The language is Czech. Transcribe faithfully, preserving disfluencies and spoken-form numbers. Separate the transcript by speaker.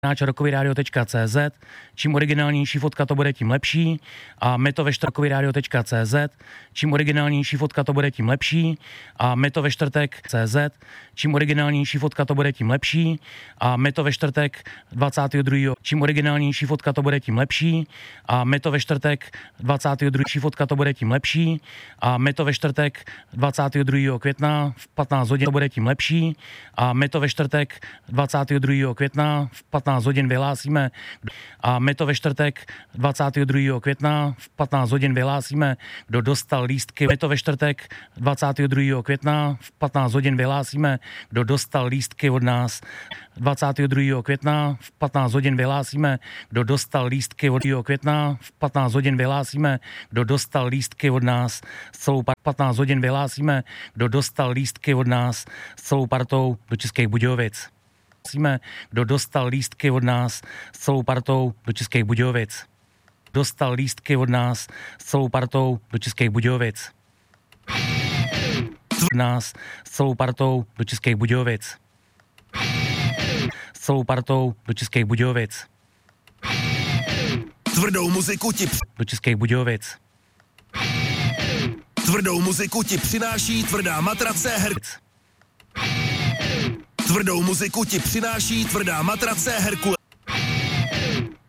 Speaker 1: rokoviradio tečka cé zet. Čím originálnější fotka to bude, tím lepší. A my to ve rokoviradio tečka cé zet. Čím originálnější fotka to bude, tím lepší. A my to ve čtvrtek cé zet. Čím originálnější fotka to bude, tím lepší. A my to ve čtvrtek dvacátého druhého Čím originálnější fotka to bude, tím lepší. A my to ve čtvrtek dvacátého druhého fotka to bude, tím lepší. A my to ve čtvrtek dvacátého druhého května v patnáct hodin to bude, tím lepší. A my to ve čtvrtek dvacátého druhého května v patnáct hodin vyhlásíme. A my to ve čtvrtek dvacátého druhého května v patnáct hodin vyhlásíme, kdo dostal lístky. My to ve čtvrtek dvacátého druhého května v patnáct hodin vyhlásíme, kdo dostal lístky od nás. dvacátého druhého května v patnáct hodin vyhlásíme, kdo dostal lístky od května v patnáct hodin vyhlásíme, kdo dostal lístky od nás. S celou patnáct hodin vyhlásíme, kdo dostal lístky od nás s celou partou do Českých Budějovic. Kdo dostal lístky od nás s celou partou do Českých Budějovic. Dostal lístky od nás s celou partou do Českých Budějovic. Od nás s celou partou do Českých Budějovic. S celou partou do Českých Budějovic.
Speaker 2: Tvrdou muziku ti
Speaker 1: do Českých Budějovic.
Speaker 2: Tvrdou muziku ti přináší tvrdá matrace her. Tvrdou muziku ti přináší tvrdá matrace Herkule.